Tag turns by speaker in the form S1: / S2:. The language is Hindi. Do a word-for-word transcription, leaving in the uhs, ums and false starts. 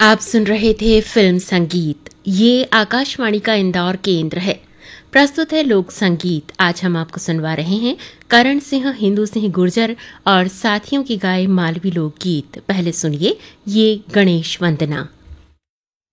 S1: आप सुन रहे थे फिल्म संगीत। ये आकाशवाणी का इंदौर केंद्र है। प्रस्तुत है लोक संगीत। आज हम आपको सुनवा रहे हैं करण सिंह, हिंदू सिंह गुर्जर और साथियों की गाए मालवी लोकगीत। पहले सुनिए ये गणेश वंदना।